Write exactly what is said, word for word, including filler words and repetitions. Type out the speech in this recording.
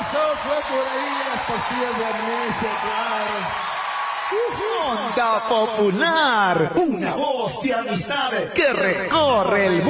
pasó fue por ahí las pastillas de amnesia, claro. Onda Popular, una voz de amistad que recorre el mundo.